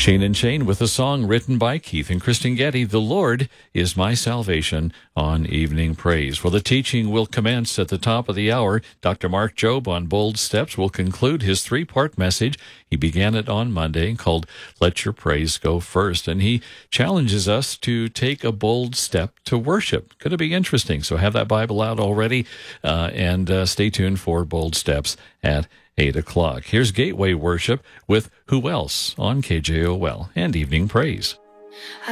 Shane and Shane with a song written by Keith and Kristen Getty, "The Lord is My Salvation," on Evening Praise. Well, the teaching will commence at the top of the hour. Dr. Mark Jobe on Bold Steps will conclude his three-part message. He began it on Monday called "Let Your Praise Go First," and he challenges us to take a bold step to worship. Going to be interesting, so have that Bible out already, and stay tuned for Bold Steps at 8 o'clock. Here's Gateway Worship with Who Else on KJOL and Evening Praise.